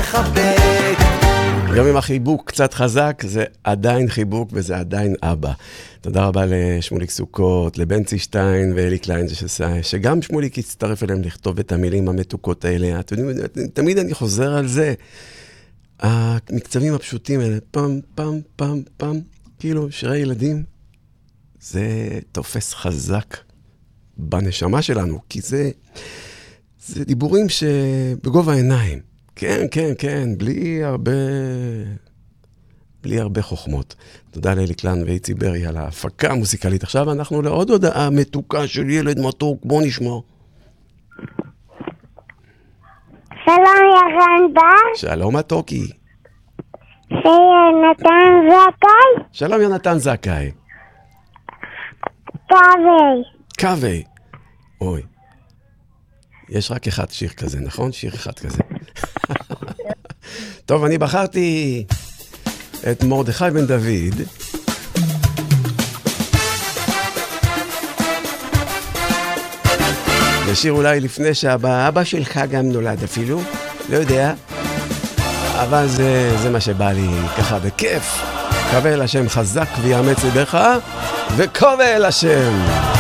מחבק. גם אם החיבוק קצת חזק, זה עדיין חיבוק וזה עדיין אבא. תודה רבה לשמוליק סוכות, לבנצי שטיין ואלי קליין, שגם שמוליק יצטרף אליהם לכתוב את המילים המתוקות האלה. תמיד אני חוזר על זה. המקצבים הפשוטים האלה, פם, פם, פם, פם, כאילו שירי ילדים, זה תופס חזק בנשמה שלנו, כי זה דיבורים שבגובה העיניים. כן, כן, כן, בלי הרבה חוכמות. תודה לאלי קליין ואיצי ברי על ההפקה המוסיקלית. עכשיו אנחנו לעוד הודעה מתוקה של ילד מתוק, בוא נשמע. שלום ירן בר. שלום מתוקי. יונתן זכאי. שלום יונתן זכאי. קווי. אוי. יש רק אחד שיר כזה, נכון? שיר אחד כזה. טוב, אני בחרתי את מרדכי בן דוד. לשיר אולי לפני אבא שלך גם נולד אפילו, לא יודע. אבל זה מה שבא לי ככה בכיף. קווה אל השם חזק ויאמץ ליבך, וקווה אל השם.